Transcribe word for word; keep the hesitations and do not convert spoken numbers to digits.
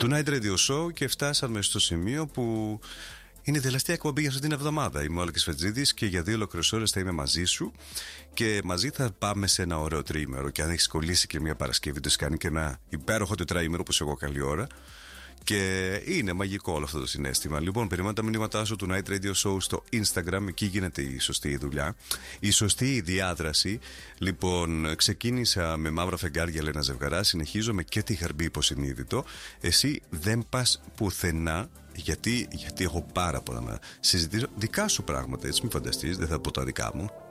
Tonight Radio Show και φτάσαμε στο σημείο που είναι η τελευταία εκπομπή για αυτή την εβδομάδα. Είμαι ο Άλκης Φετζίδης και για δύο ολόκληρες ώρες θα είμαι μαζί σου και μαζί θα πάμε σε ένα ωραίο τριήμερο. Και αν έχεις κολλήσει και μια Παρασκευή, το κάνει και ένα υπέροχο τετραήμερο που σε εγώ καλή ώρα. Και είναι μαγικό όλο αυτό το συναίσθημα. Λοιπόν, περιμένω τα μηνύματά σου του Night Radio Show στο Instagram. Εκεί γίνεται η σωστή δουλειά, η σωστή διάδραση. Λοιπόν, ξεκίνησα με μαύρα φεγγάρια, λέει ένα ζευγαρά. Συνεχίζω με και τη χαρμπή υποσυνείδητο. Εσύ δεν πας πουθενά. Γιατί, γιατί έχω πάρα πολλά να συζητήσω δικά σου πράγματα. Έτσι, μην φανταστείς, δεν θα πω τα δικά μου.